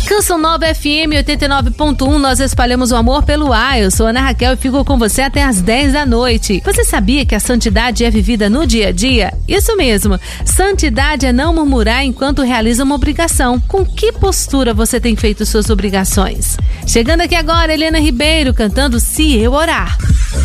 Canção Nova FM 89.1, nós espalhamos o amor pelo ar. Eu sou Ana Raquel e fico com você até às 10 da noite. Você sabia que a santidade é vivida no dia a dia? Isso mesmo, santidade é não murmurar enquanto realiza uma obrigação. Com que postura você tem feito suas obrigações? Chegando aqui agora, Helena Ribeiro cantando Se Eu Orar.